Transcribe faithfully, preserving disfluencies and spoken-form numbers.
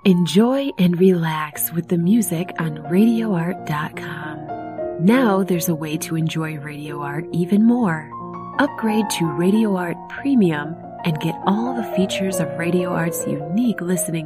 Enjoy and relax with the music on radio art dot com. Now there's a way to enjoy Radio Art even more. Upgrade to Radio Art Premium and get all the features of Radio Art's unique listening